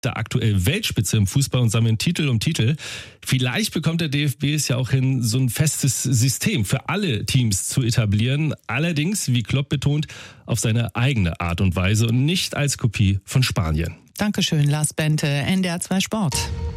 der aktuell Weltspitze im Fußball und sammeln Titel um Titel. Vielleicht bekommt der DFB es ja auch hin, so ein festes System für alle Teams zu etablieren. Allerdings, wie Klopp betont, auf seine eigene Art und Weise und nicht als Kopie von Spanien. Dankeschön, Lars Bente, NDR 2 Sport.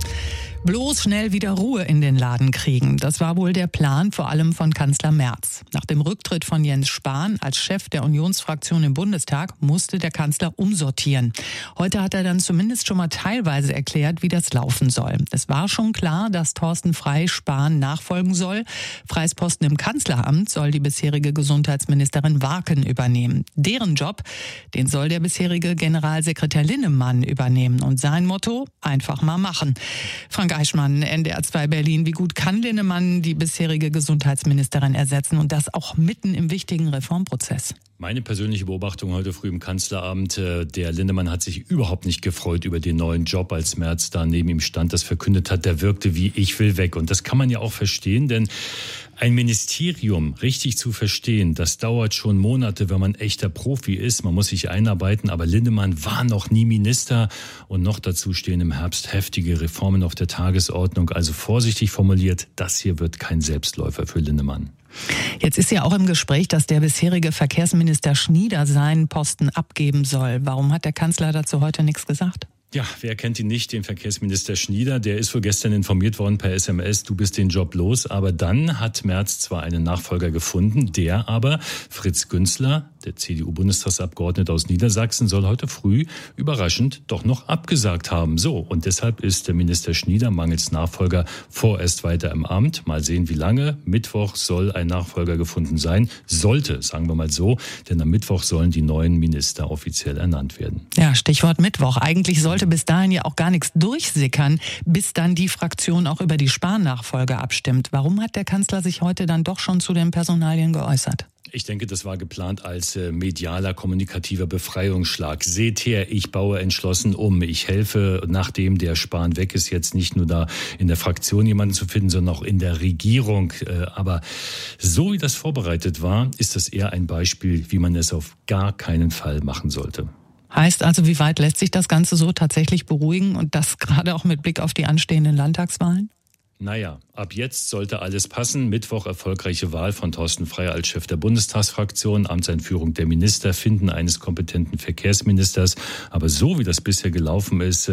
Bloß schnell wieder Ruhe in den Laden kriegen. Das war wohl der Plan, vor allem von Kanzler Merz. Nach dem Rücktritt von Jens Spahn als Chef der Unionsfraktion im Bundestag musste der Kanzler umsortieren. Heute hat er dann zumindest schon mal teilweise erklärt, wie das laufen soll. Es war schon klar, dass Thorsten Frey Spahn nachfolgen soll. Freys Posten im Kanzleramt soll die bisherige Gesundheitsministerin Warken übernehmen. Deren Job, den soll der bisherige Generalsekretär Linnemann übernehmen. Und sein Motto, einfach mal machen. Frank Eichmann, NDR 2 Berlin. Wie gut kann Linnemann die bisherige Gesundheitsministerin ersetzen und das auch mitten im wichtigen Reformprozess? Meine persönliche Beobachtung heute früh im Kanzleramt, der Linnemann hat sich überhaupt nicht gefreut über den neuen Job, als Merz da neben ihm stand, das verkündet hat, der wirkte wie ich will weg. Und das kann man ja auch verstehen, denn ein Ministerium richtig zu verstehen, das dauert schon Monate, wenn man echter Profi ist. Man muss sich einarbeiten, aber Linnemann war noch nie Minister und noch dazu stehen im Herbst heftige Reformen auf der Tagesordnung. Also vorsichtig formuliert, das hier wird kein Selbstläufer für Linnemann. Jetzt ist ja auch im Gespräch, dass der bisherige Verkehrsminister Schnieder seinen Posten abgeben soll. Warum hat der Kanzler dazu heute nichts gesagt? Ja, wer kennt ihn nicht, den Verkehrsminister Schnieder. Der ist wohl gestern informiert worden per SMS, du bist den Job los. Aber dann hat Merz zwar einen Nachfolger gefunden, der aber, Fritz Günzler, der CDU-Bundestagsabgeordnete aus Niedersachsen, soll heute früh überraschend doch noch abgesagt haben. So, und deshalb ist der Minister Schnieder mangels Nachfolger vorerst weiter im Amt. Mal sehen, wie lange. Mittwoch soll ein Nachfolger gefunden sein. Sollte, sagen wir mal so, denn am Mittwoch sollen die neuen Minister offiziell ernannt werden. Ja, Stichwort Mittwoch. Eigentlich sollte bis dahin ja auch gar nichts durchsickern, bis dann die Fraktion auch über die Spahn-Nachfolge abstimmt. Warum hat der Kanzler sich heute dann doch schon zu den Personalien geäußert? Ich denke, das war geplant als medialer, kommunikativer Befreiungsschlag. Seht her, ich baue entschlossen um. Ich helfe, nachdem der Spahn weg ist, jetzt nicht nur da in der Fraktion jemanden zu finden, sondern auch in der Regierung. Aber so wie das vorbereitet war, ist das eher ein Beispiel, wie man es auf gar keinen Fall machen sollte. Heißt also, wie weit lässt sich das Ganze so tatsächlich beruhigen und das gerade auch mit Blick auf die anstehenden Landtagswahlen? Naja, ab jetzt sollte alles passen. Mittwoch erfolgreiche Wahl von Thorsten Frey als Chef der Bundestagsfraktion, Amtseinführung der Minister, Finden eines kompetenten Verkehrsministers. Aber so wie das bisher gelaufen ist,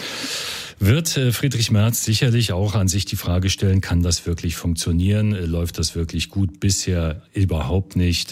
wird Friedrich Merz sicherlich auch an sich die Frage stellen, kann das wirklich funktionieren? Läuft das wirklich gut? Bisher überhaupt nicht.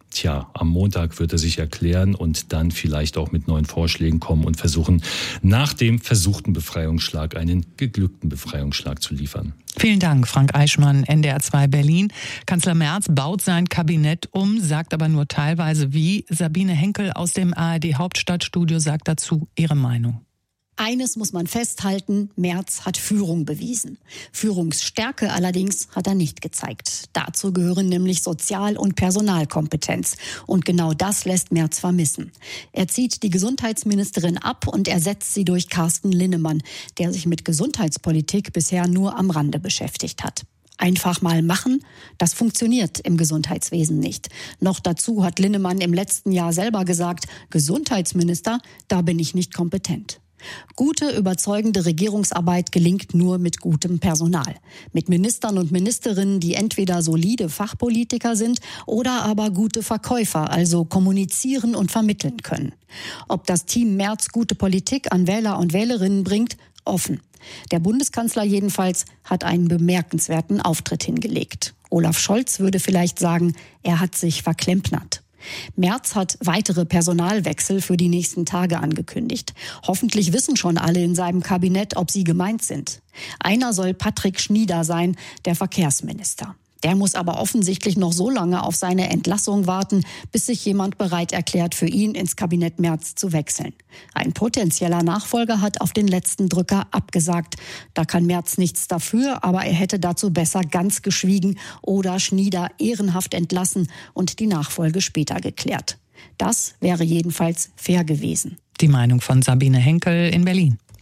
Am Montag wird er sich erklären und dann vielleicht auch mit neuen Vorschlägen kommen und versuchen, nach dem versuchten Befreiungsschlag einen geglückten Befreiungsschlag zu liefern. Vielen Dank, Frank Eichmann, NDR 2 Berlin. Kanzler Merz baut sein Kabinett um, sagt aber nur teilweise wie. Sabine Henkel aus dem ARD Hauptstadtstudio sagt dazu ihre Meinung. Eines muss man festhalten, Merz hat Führung bewiesen. Führungsstärke allerdings hat er nicht gezeigt. Dazu gehören nämlich Sozial- und Personalkompetenz. Und genau das lässt Merz vermissen. Er zieht die Gesundheitsministerin ab und ersetzt sie durch Carsten Linnemann, der sich mit Gesundheitspolitik bisher nur am Rande beschäftigt hat. Einfach mal machen, das funktioniert im Gesundheitswesen nicht. Noch dazu hat Linnemann im letzten Jahr selber gesagt, Gesundheitsminister, da bin ich nicht kompetent. Gute, überzeugende Regierungsarbeit gelingt nur mit gutem Personal. Mit Ministern und Ministerinnen, die entweder solide Fachpolitiker sind oder aber gute Verkäufer, also kommunizieren und vermitteln können. Ob das Team Merz gute Politik an Wähler und Wählerinnen bringt, offen. Der Bundeskanzler jedenfalls hat einen bemerkenswerten Auftritt hingelegt. Olaf Scholz würde vielleicht sagen, er hat sich verklempnert. Merz hat weitere Personalwechsel für die nächsten Tage angekündigt. Hoffentlich wissen schon alle in seinem Kabinett, ob sie gemeint sind. Einer soll Patrick Schnieder sein, der Verkehrsminister. Der muss aber offensichtlich noch so lange auf seine Entlassung warten, bis sich jemand bereit erklärt, für ihn ins Kabinett Merz zu wechseln. Ein potenzieller Nachfolger hat auf den letzten Drücker abgesagt. Da kann Merz nichts dafür, aber er hätte dazu besser ganz geschwiegen oder Schnieder ehrenhaft entlassen und die Nachfolge später geklärt. Das wäre jedenfalls fair gewesen. Die Meinung von Sabine Henkel in Berlin.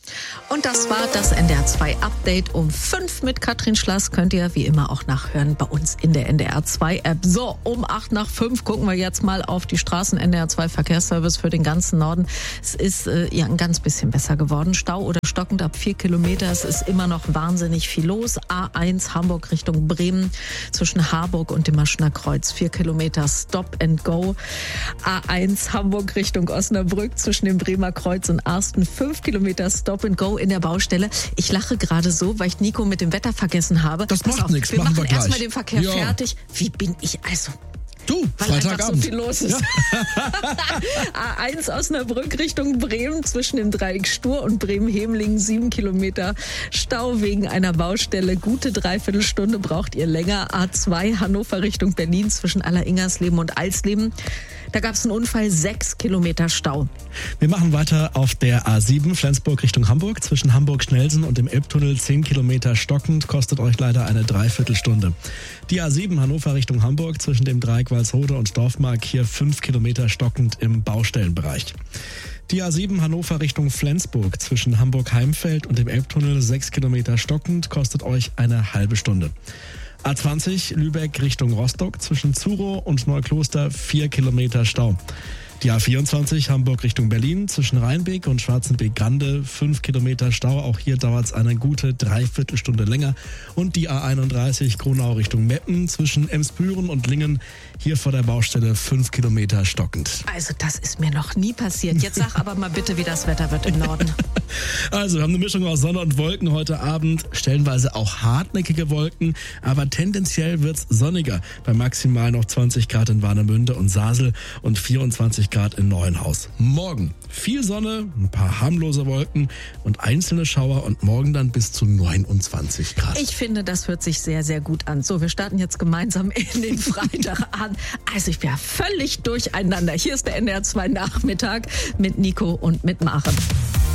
Und das war das NDR 2 Update um 5 mit Katrin Schlass. Könnt ihr wie immer auch nachhören bei uns in der NDR 2 App. So, um 8:05 gucken wir jetzt mal auf die Straßen. NDR 2 Verkehrsservice für den ganzen Norden. Es ist ein ganz bisschen besser geworden. Stau oder stockend ab 4 Kilometer. Es ist immer noch wahnsinnig viel los. A1 Hamburg Richtung Bremen zwischen Harburg und dem Maschener Kreuz. 4 Kilometer Stop and Go. A1 Hamburg Richtung Osnabrück zwischen dem Bremer Kreuz und Arsten. 5 Kilometer Stop and Go in der Baustelle. Ich lache gerade so, weil ich Nico mit dem Wetter vergessen habe. Das macht nichts. Wir machen gleich erstmal den Verkehr fertig. Wie bin ich also? Du, weil Freitagabend. einfach so viel los ist. Ja. A1 Osnabrück Richtung Bremen zwischen dem Dreieck Stur und Bremen-Hemlingen 7 Kilometer Stau wegen einer Baustelle. Gute Dreiviertelstunde braucht ihr länger. A2 Hannover Richtung Berlin zwischen Alleringersleben und Alsleben. Da gab es einen Unfall, 6 Kilometer Stau. Wir machen weiter auf der A7 Flensburg Richtung Hamburg. Zwischen Hamburg-Schnelsen und dem Elbtunnel 10 Kilometer stockend, kostet euch leider eine Dreiviertelstunde. Die A7 Hannover Richtung Hamburg zwischen dem Dreieck Walsrode und Dorfmark, hier 5 Kilometer stockend im Baustellenbereich. Die A7 Hannover Richtung Flensburg zwischen Hamburg-Heimfeld und dem Elbtunnel 6 Kilometer stockend, kostet euch eine halbe Stunde. A20 Lübeck Richtung Rostock zwischen Zurow und Neukloster 4 Kilometer Stau. Die A24 Hamburg Richtung Berlin zwischen Rheinbeek und Schwarzenbeek-Grande 5 Kilometer Stau. Auch hier dauert es eine gute Dreiviertelstunde länger. Und die A31 Gronau Richtung Meppen zwischen Emsbüren und Lingen, hier vor der Baustelle 5 Kilometer stockend. Also das ist mir noch nie passiert. Jetzt sag aber mal bitte, wie das Wetter wird im Norden. Also wir haben eine Mischung aus Sonne und Wolken heute Abend. Stellenweise auch hartnäckige Wolken, aber tendenziell wird's sonniger. Bei maximal noch 20 Grad in Warnemünde und Sasel und 24 Grad in Neuenhaus. Morgen viel Sonne, ein paar harmlose Wolken und einzelne Schauer und morgen dann bis zu 29 Grad. Ich finde, das hört sich sehr, sehr gut an. So, wir starten jetzt gemeinsam in den Freitag an. Also ich bin ja völlig durcheinander. Hier ist der NDR 2 Nachmittag mit Nico und mit Maren.